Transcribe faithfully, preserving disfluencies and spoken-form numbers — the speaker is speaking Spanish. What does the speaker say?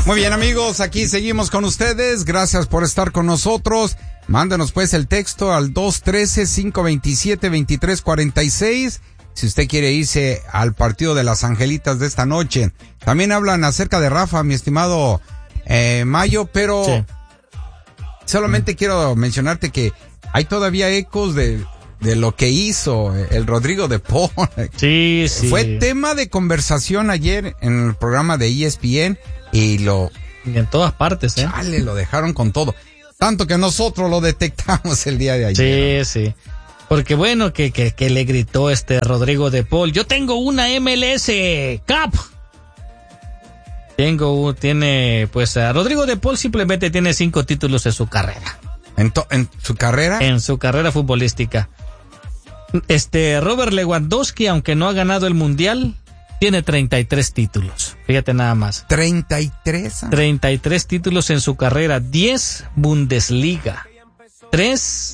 Muy bien, amigos, aquí seguimos con ustedes. Gracias por estar con nosotros. Mándenos pues el texto al dos uno tres, cinco dos siete, dos tres cuatro seis si usted quiere irse al partido de las Angelitas de esta noche. También hablan acerca de Rafa, mi estimado eh, Mayo, pero sí. solamente mm. quiero mencionarte que hay todavía ecos de, de lo que hizo el Rodrigo de Paul. Sí, sí. Fue tema de conversación ayer en el programa de E S P N y lo... Y en todas partes, ¿eh? Chale, lo dejaron con todo. Tanto que nosotros lo detectamos el día de ayer. Sí, sí. Porque bueno, que, que, que le gritó este Rodrigo de Paul, yo tengo una M L S Cup. Tengo, tiene, pues, a Rodrigo de Paul simplemente tiene cinco títulos en su carrera. ¿En, to, en su carrera? En su carrera futbolística. Este, Robert Lewandowski, aunque no ha ganado el Mundial, tiene treinta y tres títulos. Fíjate nada más. ¿treinta y tres? treinta y tres títulos en su carrera, diez Bundesliga, tres